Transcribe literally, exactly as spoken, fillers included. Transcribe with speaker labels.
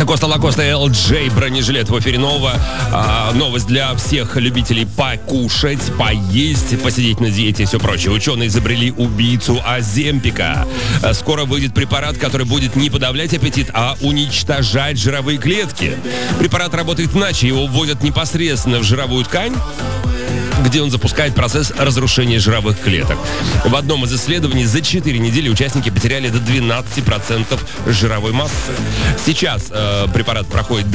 Speaker 1: Это Коста Лакоста эл джей, бронежилет в эфире нового. А, новость для всех любителей покушать, поесть, посидеть на диете и все прочее. Ученые изобрели убийцу Оземпика. Скоро выйдет препарат, который будет не подавлять аппетит, а уничтожать жировые клетки. Препарат работает иначе. Его вводят непосредственно в жировую ткань, где он запускает процесс разрушения жировых клеток. В одном из исследований за четыре недели участники потеряли до двенадцати процентов жировой массы. Сейчас э, препарат проходит